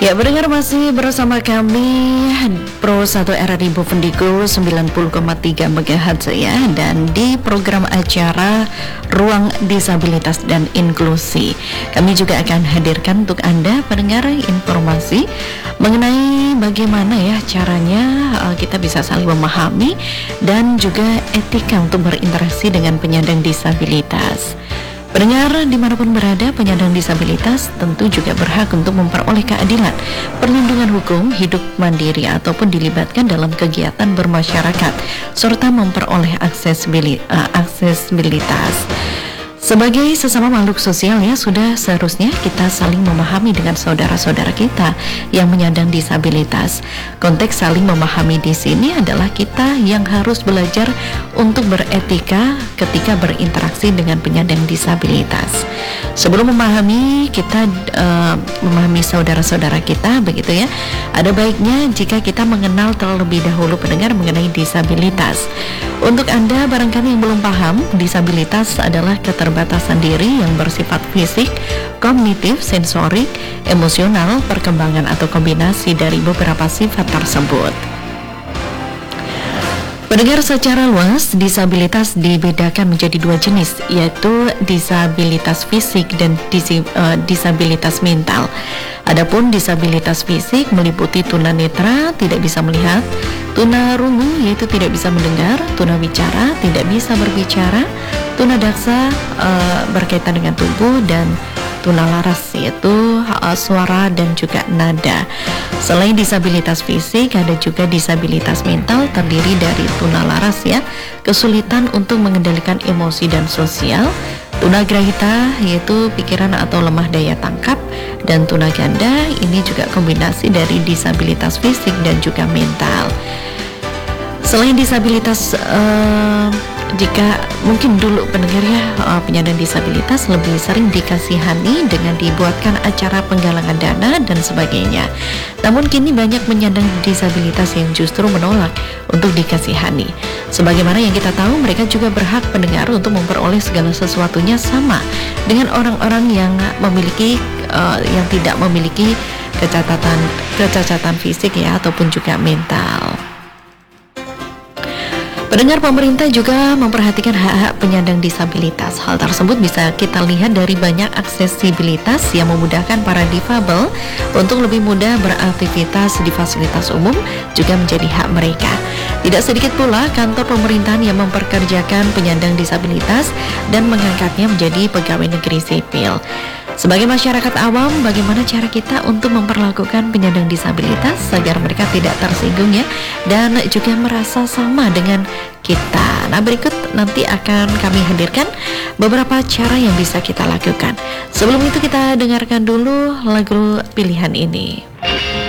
Ya, pendengar masih bersama kami Pro 1 RRI Bovendigul 90,3 MHz ya. Dan di program acara Ruang Disabilitas dan Inklusi, kami juga akan hadirkan untuk Anda pendengar informasi mengenai bagaimana ya caranya kita bisa saling memahami dan juga etika untuk berinteraksi dengan penyandang disabilitas. Pendengar dimanapun berada, penyandang disabilitas tentu juga berhak untuk memperoleh keadilan, perlindungan hukum, hidup mandiri ataupun dilibatkan dalam kegiatan bermasyarakat, serta memperoleh aksesibilitas. Sebagai sesama makhluk sosial ya, sudah seharusnya kita saling memahami dengan saudara-saudara kita yang menyandang disabilitas. Konteks saling memahami di sini adalah kita yang harus belajar untuk beretika ketika berinteraksi dengan penyandang disabilitas. Sebelum memahami, kita memahami saudara-saudara kita, begitu ya. Ada baiknya jika kita mengenal terlebih dahulu pendengar mengenai disabilitas. Untuk Anda barangkali yang belum paham, disabilitas adalah keterbatasan diri yang bersifat fisik, kognitif, sensorik, emosional, perkembangan atau kombinasi dari beberapa sifat tersebut. Pendengar, secara luas, disabilitas dibedakan menjadi dua jenis, yaitu disabilitas fisik dan disabilitas mental. Adapun disabilitas fisik meliputi tunanetra, tidak bisa melihat, tunarungu, yaitu tidak bisa mendengar, tunawicara, tidak bisa berbicara, tunadaksa berkaitan dengan tubuh, dan tunalaras, yaitu suara dan juga nada. Selain disabilitas fisik, ada juga disabilitas mental terdiri dari tunalaras ya, kesulitan untuk mengendalikan emosi dan sosial, tunagrahita yaitu pikiran atau lemah daya tangkap, dan tunaganda ini juga kombinasi dari disabilitas fisik dan juga mental. Selain disabilitas jika mungkin dulu pendengar ya, penyandang disabilitas lebih sering dikasihani dengan dibuatkan acara penggalangan dana dan sebagainya. Namun kini banyak penyandang disabilitas yang justru menolak untuk dikasihani. Sebagaimana yang kita tahu, mereka juga berhak pendengar untuk memperoleh segala sesuatunya sama dengan orang-orang yang memiliki yang tidak memiliki kecacatan fisik ya ataupun juga mental. Pendengar, pemerintah juga memperhatikan hak-hak penyandang disabilitas. Hal tersebut bisa kita lihat dari banyak aksesibilitas yang memudahkan para difabel untuk lebih mudah beraktivitas di fasilitas umum juga menjadi hak mereka. Tidak sedikit pula kantor pemerintahan yang memperkerjakan penyandang disabilitas dan mengangkatnya menjadi pegawai negeri sipil. Sebagai masyarakat awam, bagaimana cara kita untuk memperlakukan penyandang disabilitas agar mereka tidak tersinggung ya, dan juga merasa sama dengan kita. Nah, berikut nanti akan kami hadirkan beberapa cara yang bisa kita lakukan. Sebelum itu kita dengarkan dulu lagu pilihan ini.